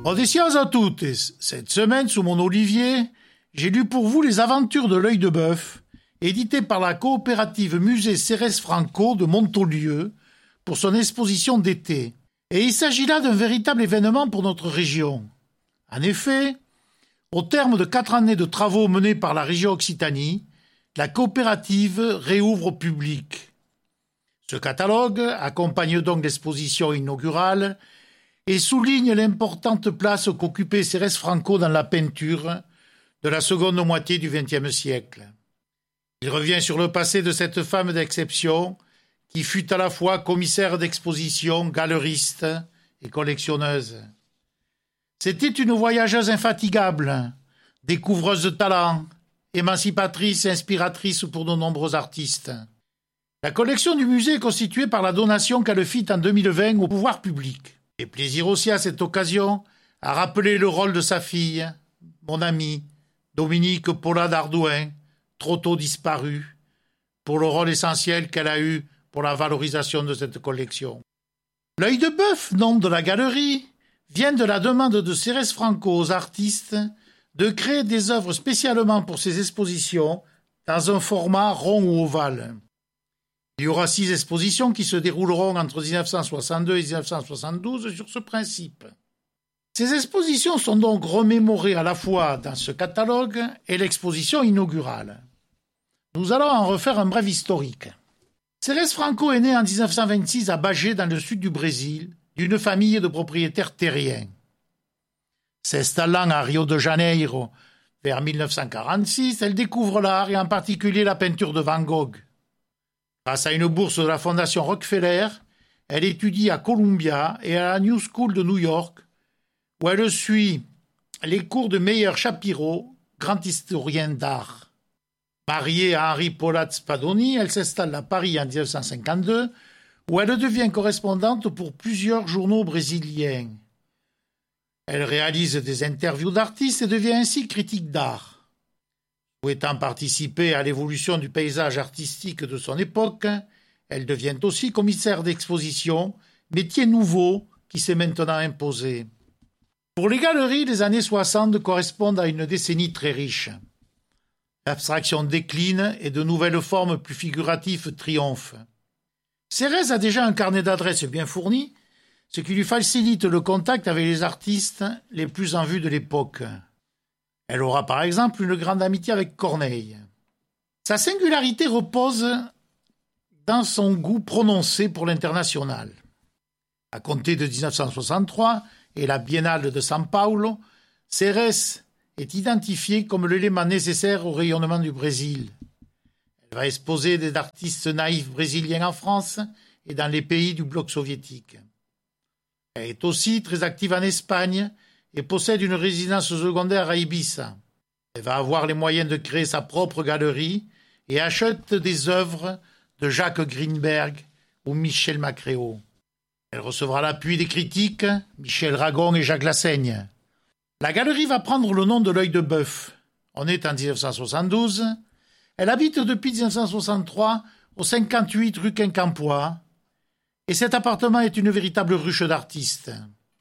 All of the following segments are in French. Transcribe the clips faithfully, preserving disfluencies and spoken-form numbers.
Auditions à toutes. Cette semaine, sous mon olivier, j'ai lu pour vous les aventures de l'œil de bœuf, édité par la coopérative Musée Cérès Franco de Montaulieu pour son exposition d'été. Et il s'agit là d'un véritable événement pour notre région. En effet, au terme de quatre années de travaux menés par la région Occitanie, la coopérative réouvre au public. Ce catalogue accompagne donc l'exposition inaugurale et souligne l'importante place qu'occupait Cérès Franco dans la peinture de la seconde moitié du vingtième siècle. Il revient sur le passé de cette femme d'exception qui fut à la fois commissaire d'exposition, galeriste et collectionneuse. C'était une voyageuse infatigable, découvreuse de talents, émancipatrice et inspiratrice pour de nombreux artistes. La collection du musée est constituée par la donation qu'elle fit en deux mille vingt au pouvoir public. Et plaisir aussi à cette occasion à rappeler le rôle de sa fille, mon amie, Dominique Paula d'Ardouin, trop tôt disparue, pour le rôle essentiel qu'elle a eu pour la valorisation de cette collection. L'œil de bœuf, nom de la galerie, vient de la demande de Cérès Franco aux artistes de créer des œuvres spécialement pour ces expositions dans un format rond ou ovale. Il y aura six expositions qui se dérouleront entre dix-neuf cent soixante-deux et dix-neuf cent soixante-douze sur ce principe. Ces expositions sont donc remémorées à la fois dans ce catalogue et l'exposition inaugurale. Nous allons en refaire un bref historique. Cérès Franco est né en dix-neuf cent vingt-six à Bagé, dans le sud du Brésil, d'une famille de propriétaires terriens. S'installant à Rio de Janeiro vers mille neuf cent quarante-six, elle découvre l'art et en particulier la peinture de Van Gogh. Grâce à une bourse de la Fondation Rockefeller, elle étudie à Columbia et à la New School de New York, où elle suit les cours de Meyer Shapiro, grand historien d'art. Mariée à Henri Polat Spadoni, elle s'installe à Paris en dix-neuf cent cinquante-deux, où elle devient correspondante pour plusieurs journaux brésiliens. Elle réalise des interviews d'artistes et devient ainsi critique d'art. Souhaitant participer à l'évolution du paysage artistique de son époque, elle devient aussi commissaire d'exposition, métier nouveau qui s'est maintenant imposé. Pour les galeries, les années soixante correspondent à une décennie très riche. L'abstraction décline et de nouvelles formes plus figuratives triomphent. Cérès a déjà un carnet d'adresses bien fourni, ce qui lui facilite le contact avec les artistes les plus en vue de l'époque. Elle aura par exemple une grande amitié avec Corneille. Sa singularité repose dans son goût prononcé pour l'international. À compter de dix-neuf cent soixante-trois et la Biennale de São Paulo, Cérès est identifiée comme l'élément nécessaire au rayonnement du Brésil. Elle va exposer des artistes naïfs brésiliens en France et dans les pays du bloc soviétique. Elle est aussi très active en Espagne et possède une résidence secondaire à Ibiza. Elle va avoir les moyens de créer sa propre galerie et achète des œuvres de Jacques Greenberg ou Michel Macréo. Elle recevra l'appui des critiques, Michel Ragon et Jacques Lassaigne. La galerie va prendre le nom de l'œil de bœuf. On est en dix-neuf cent soixante-douze. Elle habite depuis dix-neuf cent soixante-trois au cinquante-huit rue Quincampoix. Et cet appartement est une véritable ruche d'artistes.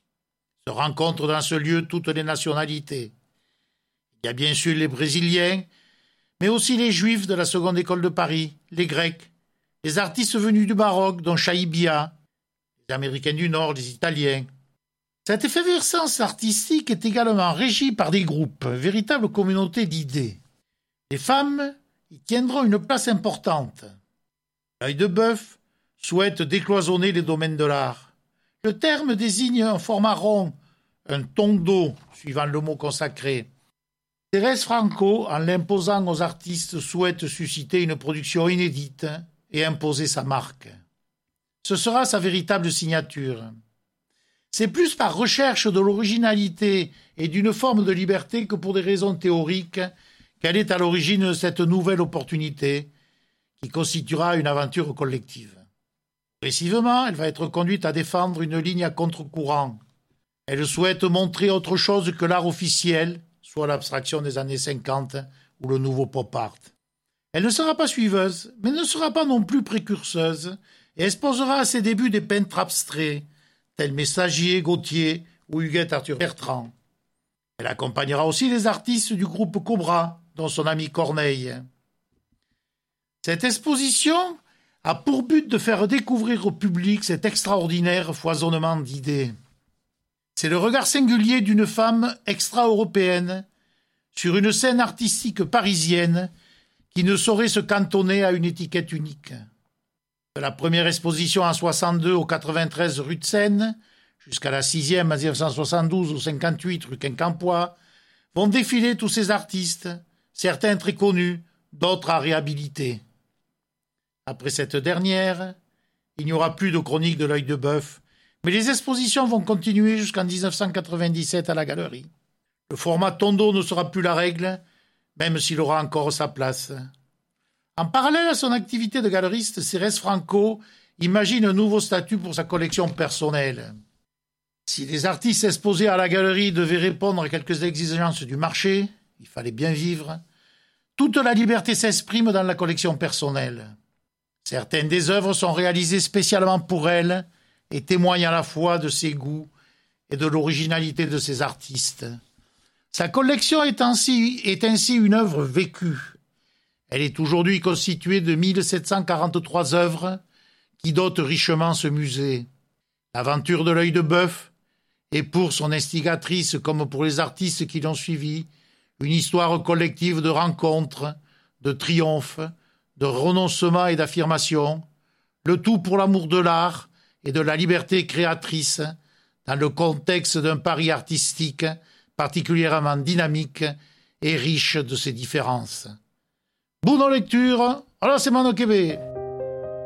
Se rencontrent dans ce lieu toutes les nationalités. Il y a bien sûr les Brésiliens, mais aussi les Juifs de la seconde école de Paris, les Grecs, les artistes venus du Maroc, dont Chaïbia, les Américains du Nord, les Italiens. Cette effervescence artistique est également régie par des groupes, véritables communautés d'idées. Les femmes y tiendront une place importante. L'œil de bœuf souhaite décloisonner les domaines de l'art. Le terme désigne un format rond, un tondo, suivant le mot consacré. Cérès Franco, en l'imposant aux artistes, souhaite susciter une production inédite et imposer sa marque. Ce sera sa véritable signature. C'est plus par recherche de l'originalité et d'une forme de liberté que pour des raisons théoriques qu'elle est à l'origine de cette nouvelle opportunité qui constituera une aventure collective. Progressivement, elle va être conduite à défendre une ligne à contre-courant. Elle souhaite montrer autre chose que l'art officiel, soit l'abstraction des années cinquante ou le nouveau pop art. Elle ne sera pas suiveuse, mais ne sera pas non plus précurseuse, et exposera à ses débuts des peintres abstraits, tels Messager, Gautier ou Huguette Arthur Bertrand. Elle accompagnera aussi les artistes du groupe Cobra, dont son ami Corneille. Cette exposition a pour but de faire découvrir au public cet extraordinaire foisonnement d'idées. C'est le regard singulier d'une femme extra-européenne sur une scène artistique parisienne qui ne saurait se cantonner à une étiquette unique. De la première exposition en soixante-deux au quatre-vingt-treize rue de Seine, jusqu'à la sixième en mille neuf cent soixante-douze au cinquante-huit rue Quincampoix, vont défiler tous ces artistes, certains très connus, d'autres à réhabiliter. Après cette dernière, il n'y aura plus de chronique de l'œil de bœuf, mais les expositions vont continuer jusqu'en dix-neuf cent quatre-vingt-dix-sept à la galerie. Le format Tondo ne sera plus la règle, même s'il aura encore sa place. En parallèle à son activité de galeriste, Cérès Franco imagine un nouveau statut pour sa collection personnelle. Si les artistes exposés à la galerie devaient répondre à quelques exigences du marché, il fallait bien vivre, toute la liberté s'exprime dans la collection personnelle. Certaines des œuvres sont réalisées spécialement pour elle et témoignent à la fois de ses goûts et de l'originalité de ses artistes. Sa collection est ainsi, est ainsi une œuvre vécue. Elle est aujourd'hui constituée de mille sept cent quarante-trois œuvres qui dotent richement ce musée. L'aventure de l'œil de bœuf est pour son instigatrice comme pour les artistes qui l'ont suivi une histoire collective de rencontres, de triomphes, de renoncement et d'affirmation, le tout pour l'amour de l'art et de la liberté créatrice dans le contexte d'un Paris artistique particulièrement dynamique et riche de ses différences. Bonne lecture, alors c'est Mano Québec.